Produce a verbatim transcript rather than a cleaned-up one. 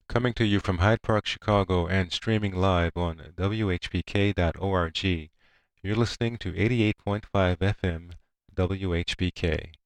Coming to you from Hyde Park, Chicago, and streaming live on W H P K dot org. You're listening to eighty-eight point five F M W H P K.